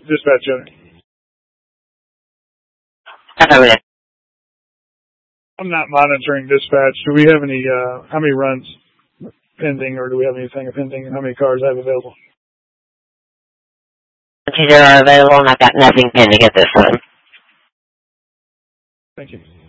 dispatch owner. I'm not monitoring dispatch. Do we have any, how many runs pending, or do we have anything pending, and how many cars I have available? These are available, and I've got nothing pending at this time. Thank you.